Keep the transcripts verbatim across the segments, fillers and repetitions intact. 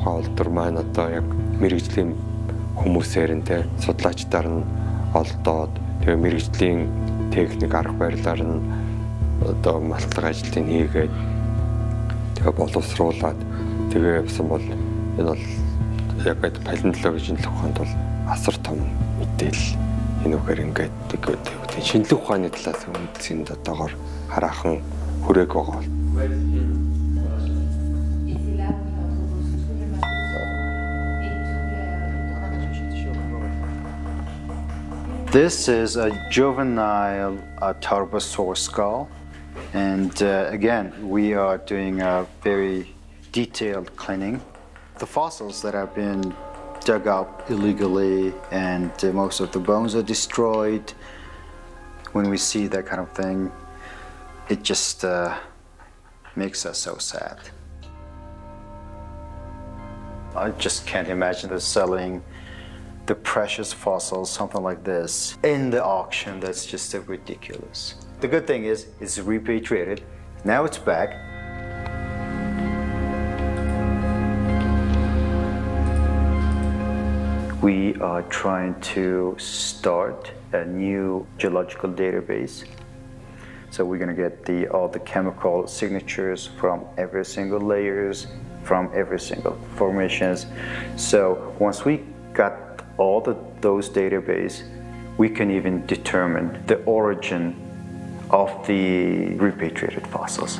тухай улдвар маань одоо яг мэрэгжлийн хүмүүсээр нь те судлаачдаар нь олдоод тэгээ мэрэгжлийн техник арга барилаар нь одоо малтлаг ажлыг хийгээд тэгээ боловсруулад тэгээ явсан бол энэ бол яг гэдэг палеонтологийн шинжлэх ухаанд бол асар том мэдээлэл энэ үгээр ингээд тэгээд шинжлэх ухааны талаас үндсэнд одоогоор хараахан хүрээг байгаа. This is a juvenile uh, Tarbosaur skull, and uh, again we are doing a very detailed cleaning. The fossils that have been dug up illegally and uh, most of the bones are destroyed. When we see that kind of thing, it just uh, makes us so sad. I just can't imagine the selling the precious fossils, something like this, in the auction. That's just uh, ridiculous. The good thing is, it's repatriated. Now it's back. We are trying to start a new geological database. So we're going to get the, all the chemical signatures from every single layers, from every single formations. So once we got all the, those databases, we can even determine the origin of the repatriated fossils.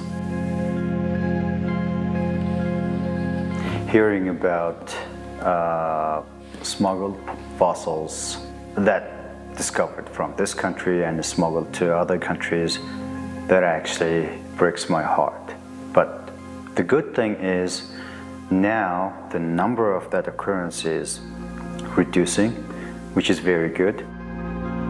Hearing about uh, smuggled fossils that discovered from this country and smuggled to other countries, that actually breaks my heart. But the good thing is now the number of that occurrence is reducing, which is very good.